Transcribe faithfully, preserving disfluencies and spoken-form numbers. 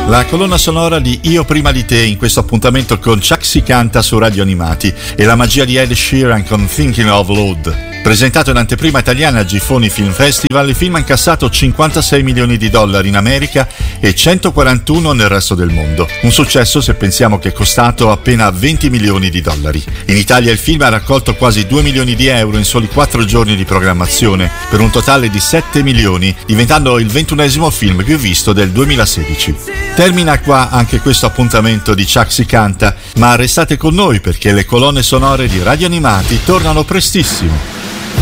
La colonna sonora di Io prima di te in questo appuntamento con Chuck Si Canta su Radio Animati e la magia di Ed Sheeran con Thinking of Lord. Presentato in anteprima italiana al Gifoni Film Festival, il film ha incassato cinquantasei milioni di dollari in America e centoquarantuno nel resto del mondo. Un successo se pensiamo che è costato appena venti milioni di dollari. In Italia il film ha raccolto quasi due milioni di euro in soli quattro giorni di programmazione, per un totale di sette milioni, diventando il ventunesimo film più visto del duemilasedici. Termina qua anche questo appuntamento di Chuck Si Canta, ma restate con noi perché le colonne sonore di Radio Animati tornano prestissimo.